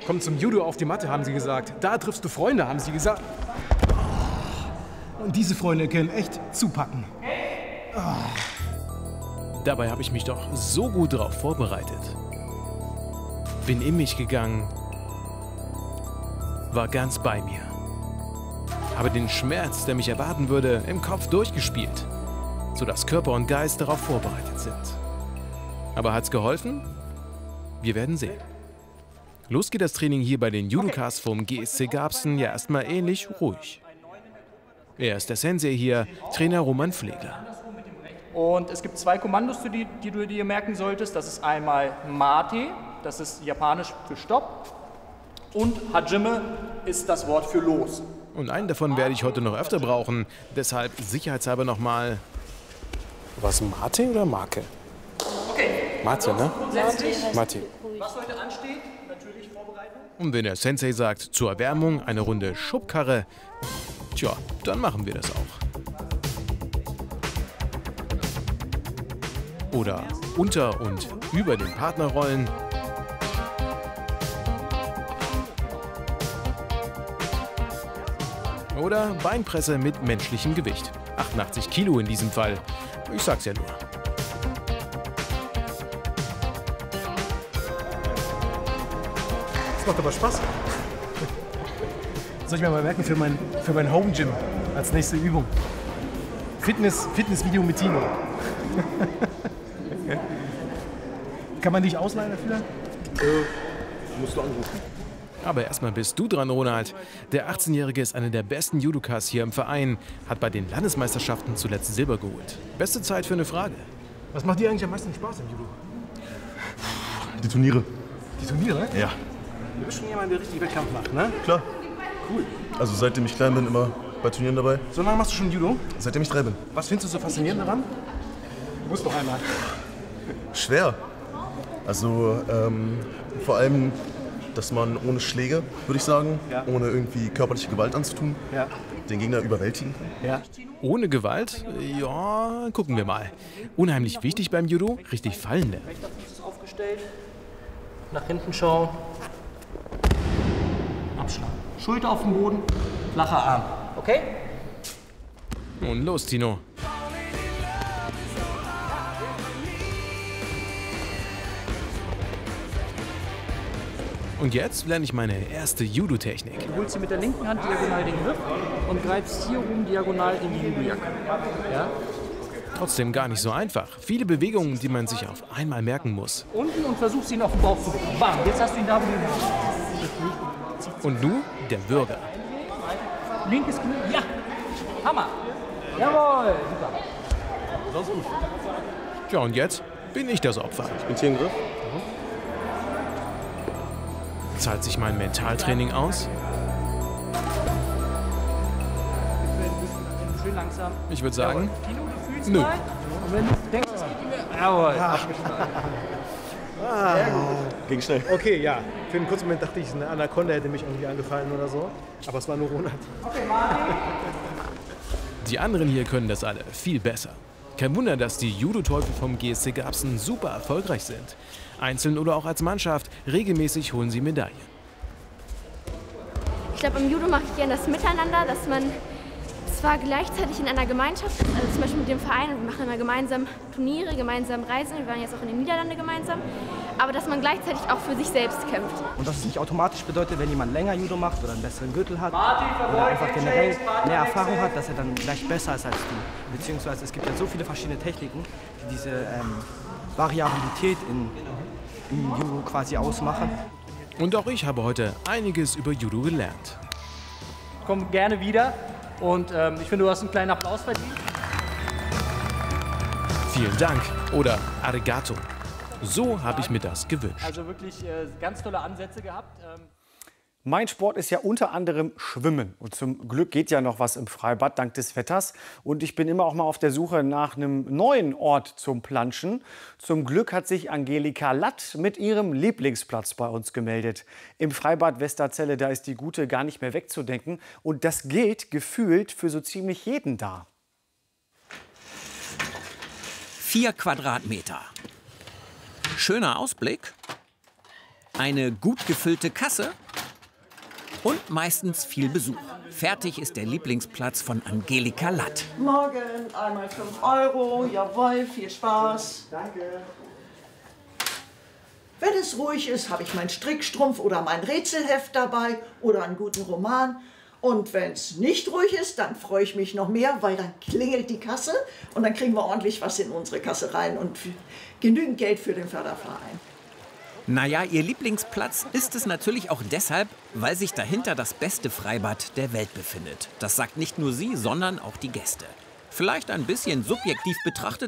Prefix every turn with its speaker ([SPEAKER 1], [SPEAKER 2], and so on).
[SPEAKER 1] Komm zum Judo auf die Matte, haben sie gesagt. Da triffst du Freunde, haben sie gesagt. Und diese Freunde können echt zupacken.
[SPEAKER 2] Dabei habe ich mich doch so gut darauf vorbereitet. Bin in mich gegangen, war ganz bei mir. Habe den Schmerz, der mich erwarten würde, im Kopf durchgespielt, sodass Körper und Geist darauf vorbereitet sind. Aber hat's geholfen? Wir werden sehen. Los geht das Training hier bei den Judokas vom GSC Garbsen ja erstmal ähnlich ruhig. Er ist der Sensei hier, Trainer Roman Pflegler.
[SPEAKER 3] Und es gibt zwei Kommandos, die du dir merken solltest. Das ist einmal Mate, das ist japanisch für Stopp. Und Hajime ist das Wort für los.
[SPEAKER 2] Und einen davon werde ich heute noch öfter brauchen. Deshalb sicherheitshalber nochmal.
[SPEAKER 1] Was, Mate oder Marke?
[SPEAKER 3] Okay.
[SPEAKER 1] Mate, ne? Mate.
[SPEAKER 3] Was heute ansteht, natürlich Vorbereitung.
[SPEAKER 2] Und wenn der Sensei sagt, zur Erwärmung eine Runde Schubkarre, tja, dann machen wir das auch. Oder unter und über den Partner rollen. Oder Beinpresse mit menschlichem Gewicht. 88 Kilo in diesem Fall. Ich sag's ja nur.
[SPEAKER 1] Das macht aber Spaß. Soll ich mir mal merken für mein Home Gym als nächste Übung. Fitnessvideo mit Tino. Kann man dich ausleihen dafür?
[SPEAKER 4] Musst du anrufen.
[SPEAKER 2] Aber erstmal bist du dran, Ronald. Der 18-Jährige ist einer der besten Judokas hier im Verein, hat bei den Landesmeisterschaften zuletzt Silber geholt. Beste Zeit für eine Frage.
[SPEAKER 1] Was macht dir eigentlich am meisten Spaß im Judo?
[SPEAKER 4] Die Turniere.
[SPEAKER 1] Die Turniere?
[SPEAKER 4] Ja.
[SPEAKER 1] Du bist schon jemand, der richtig Wettkampf macht, ne?
[SPEAKER 4] Klar. Cool. Also seitdem ich klein bin, immer bei Turnieren dabei.
[SPEAKER 1] So lange machst du schon Judo?
[SPEAKER 4] Seitdem ich 3 bin.
[SPEAKER 1] Was findest du so faszinierend daran? Du musst doch einmal.
[SPEAKER 4] Schwer. Also vor allem, dass man ohne Schläge, würde ich sagen,
[SPEAKER 1] Ja.
[SPEAKER 4] ohne irgendwie körperliche Gewalt anzutun,
[SPEAKER 1] Ja.
[SPEAKER 4] den Gegner überwältigen kann.
[SPEAKER 1] Ja.
[SPEAKER 2] Ohne Gewalt? Ja, gucken wir mal. Unheimlich wichtig beim Judo, richtig fallen lernen.
[SPEAKER 3] Rechter Fuß ist aufgestellt. Nach hinten schauen. Abschlagen. Schulter auf den Boden. Flacher Arm. Okay?
[SPEAKER 2] Und los, Tino. Und jetzt lerne ich meine erste Judo-Technik.
[SPEAKER 3] Du holst sie mit der linken Hand diagonal den Griff und greifst hier rum diagonal in die Judojacke. Ja?
[SPEAKER 2] Trotzdem gar nicht so einfach. Viele Bewegungen, die man sich auf einmal merken muss.
[SPEAKER 3] Unten und versuchst ihn auf den Bauch zu bekommen. Bam, jetzt hast du ihn da, wo du
[SPEAKER 2] Und du, der Bürger.
[SPEAKER 3] linkes Knie. Ja! Hammer! Jawohl! Super.
[SPEAKER 4] Das ist gut.
[SPEAKER 2] Tja, und jetzt bin ich das Opfer.
[SPEAKER 4] Und hier im Griff.
[SPEAKER 2] Zahlt sich mein Mentaltraining aus?
[SPEAKER 3] Schön langsam.
[SPEAKER 2] Ich würde sagen,
[SPEAKER 3] Tino, du fühlst
[SPEAKER 2] nö.
[SPEAKER 3] mal. Und wenn du denkst, es geht nicht mehr. Jawohl.
[SPEAKER 4] Ging schnell.
[SPEAKER 1] Okay, ja. Für einen kurzen Moment dachte ich, eine Anaconda hätte mich irgendwie angefallen oder so. Aber es war nur Ronald.
[SPEAKER 2] Die anderen hier können das alle viel besser. Kein Wunder, dass die Judo-Teufel vom GSC Garbsen super erfolgreich sind. Einzeln oder auch als Mannschaft, regelmäßig holen sie Medaillen.
[SPEAKER 5] Ich glaube, im Judo mache ich gerne das Miteinander, dass man zwar gleichzeitig in einer Gemeinschaft ist, also zum Beispiel mit dem Verein, wir machen immer gemeinsam Turniere, gemeinsam Reisen, wir waren jetzt auch in den Niederlanden gemeinsam, aber dass man gleichzeitig auch für sich selbst kämpft.
[SPEAKER 6] Und dass es nicht automatisch bedeutet, wenn jemand länger Judo macht oder einen besseren Gürtel hat oder einfach generell mehr Erfahrung hat, dass er dann gleich besser ist als du. Beziehungsweise es gibt ja so viele verschiedene Techniken, die diese Variabilität im Judo quasi ausmachen.
[SPEAKER 2] Und auch ich habe heute einiges über Judo gelernt.
[SPEAKER 3] Komm gerne wieder. Und ich finde, du hast einen kleinen Applaus verdient.
[SPEAKER 2] Vielen Dank oder Arigato. So habe ich mir das gewünscht.
[SPEAKER 3] Also wirklich ganz tolle Ansätze gehabt.
[SPEAKER 7] Mein Sport ist ja unter anderem Schwimmen. Und zum Glück geht ja noch was im Freibad dank des Wetters. Und ich bin immer auch mal auf der Suche nach einem neuen Ort zum Planschen. Zum Glück hat sich Angelika Latt mit ihrem Lieblingsplatz bei uns gemeldet. Im Freibad Westerzelle, da ist die Gute gar nicht mehr wegzudenken. Und das gilt gefühlt für so ziemlich jeden da.
[SPEAKER 8] 4 Quadratmeter. Schöner Ausblick. Eine gut gefüllte Kasse. Und meistens viel Besuch. Fertig ist der Lieblingsplatz von Angelika Latt.
[SPEAKER 9] Morgen einmal 5 €, jawohl, viel Spaß.
[SPEAKER 1] Danke.
[SPEAKER 9] Wenn es ruhig ist, habe ich meinen Strickstrumpf oder mein Rätselheft dabei oder einen guten Roman. Und wenn es nicht ruhig ist, dann freue ich mich noch mehr, weil dann klingelt die Kasse und dann kriegen wir ordentlich was in unsere Kasse rein und genügend Geld für den Förderverein.
[SPEAKER 8] Naja, ihr Lieblingsplatz ist es natürlich auch deshalb, weil sich dahinter das beste Freibad der Welt befindet. Das sagt nicht nur sie, sondern auch die Gäste. Vielleicht ein bisschen subjektiv betrachtet